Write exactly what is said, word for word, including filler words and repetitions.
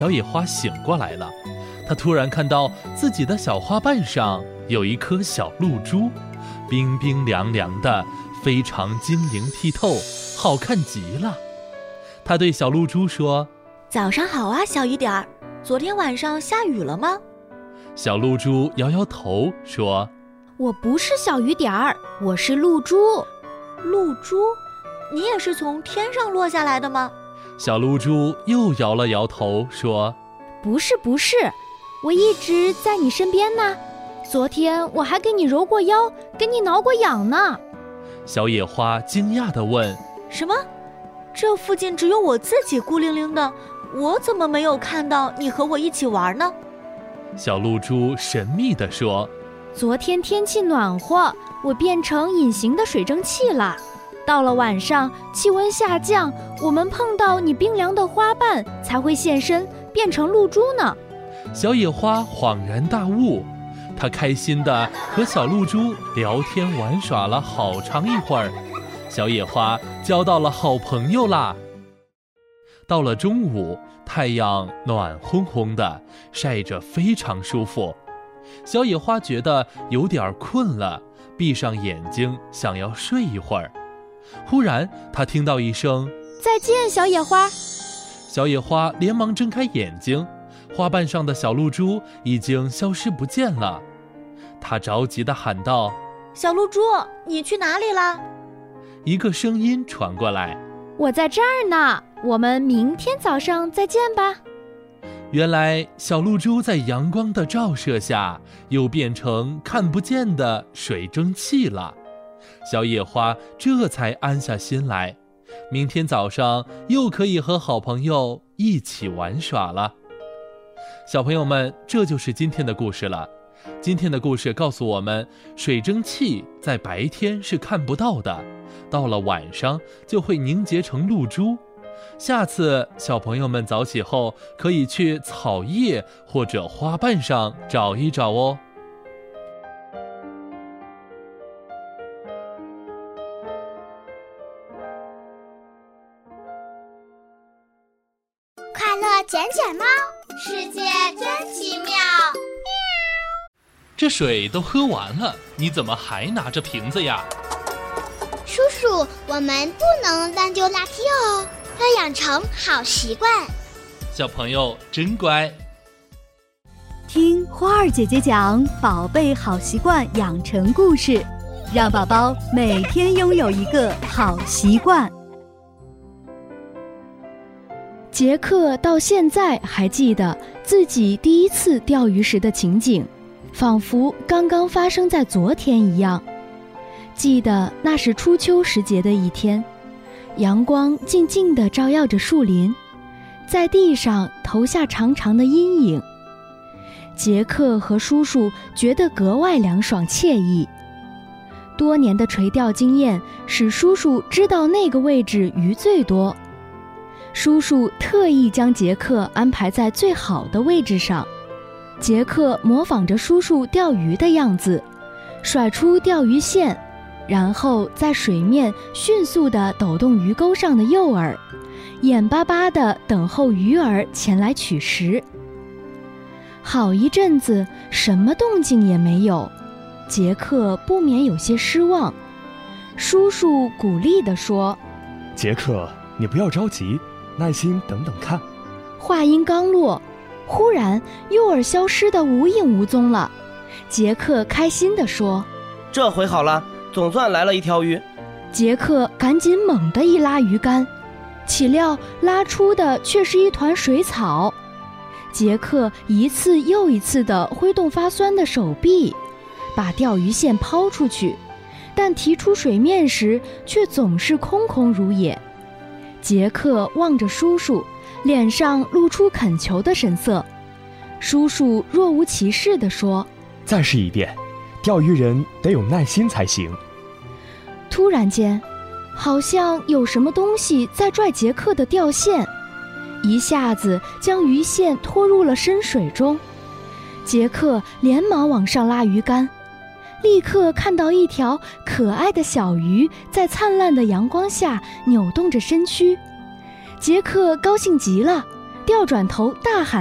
小野花醒过来了，他突然看到自己的小花瓣上有一颗小露珠，冰冰凉凉的，非常晶莹剔透，好看极了。他对小露珠说： 早上好啊，小雨点儿，昨天晚上下雨了吗？ 小露珠摇摇头说： 我不是小雨点儿，我是露珠。 露珠？你也是从天上落下来的吗？ 小露珠又摇了摇头说： 不是不是，我一直在你身边呢，昨天我还给你揉过腰，给你挠过痒呢。 小野花惊讶地问： 什么？这附近只有我自己孤零零的，我怎么没有看到你和我一起玩呢？ 小露珠神秘地说： 昨天天气暖和，我变成隐形的水蒸气了，到了晚上气温下降，我们碰到你冰凉的花瓣才会现身，变成露珠呢。 小野花恍然大悟，他开心地和小露珠聊天玩耍了好长一会儿，小野花交到了好朋友啦。到了中午，太阳暖烘烘的，晒着非常舒服。小野花觉得有点困了，闭上眼睛想要睡一会儿。忽然他听到一声再见，小野花。 小野花连忙睁开眼睛，花瓣上的小露珠已经消失不见了。他着急地喊道： 小露珠，你去哪里啦？ 一个声音传过来： 我在这儿呢，我们明天早上再见吧。 原来小露珠在阳光的照射下又变成看不见的水蒸气了。小野花这才安下心来，明天早上又可以和好朋友一起玩耍了。小朋友们，这就是今天的故事了。今天的故事告诉我们，水蒸气在白天是看不到的，到了晚上就会凝结成露珠。下次小朋友们早起后可以去草叶或者花瓣上找一找哦。 快乐卷卷猫，世界真奇妙。 这水都喝完了，你怎么还拿着瓶子呀？ 叔叔，我们不能乱丢垃圾哦，要养成好习惯。 小朋友真乖。 听花儿姐姐讲宝贝好习惯养成故事，让宝宝每天拥有一个好习惯。 杰克到现在还记得自己第一次钓鱼时的情景，仿佛刚刚发生在昨天一样。记得那是初秋时节的一天，阳光静静地照耀着树林，在地上投下长长的阴影。杰克和叔叔觉得格外凉爽惬意。多年的垂钓经验使叔叔知道那个位置鱼最多。叔叔特意将杰克安排在最好的位置上。杰克模仿着叔叔钓鱼的样子，甩出钓鱼线，然后在水面迅速地抖动鱼钩上的诱饵，眼巴巴地等候鱼儿前来取食。好一阵子什么动静也没有，杰克不免有些失望。叔叔鼓励地说： 杰克，你不要着急，耐心等等看。 话音刚落，忽然诱饵消失得无影无踪了。杰克开心地说： 这回好了，总算来了一条鱼。 杰克赶紧猛地一拉鱼竿，岂料拉出的却是一团水草。杰克一次又一次地挥动发酸的手臂，把钓鱼线抛出去，但提出水面时却总是空空如也。杰克望着叔叔，脸上露出恳求的神色。叔叔若无其事地说： 再试一遍，钓鱼人得有耐心才行。 突然间，好像有什么东西在拽杰克的钓线，一下子将鱼线拖入了深水中。杰克连忙往上拉鱼竿，立刻看到一条可爱的小鱼在灿烂的阳光下扭动着身躯。杰克高兴极了， 掉转头大喊